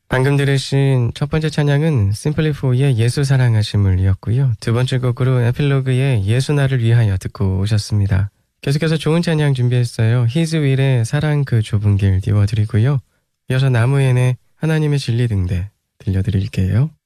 방금 들으신 첫 번째 찬양은 심플리4의 예수 사랑하심을 이었고요. 두 번째 곡으로 에필로그의 예수 나를 위하여 듣고 오셨습니다. 계속해서 좋은 찬양 준비했어요. His will의 사랑 그 좁은 길 띄워드리고요. 이어서 나무엔의 하나님의 진리 등대 들려드릴게요.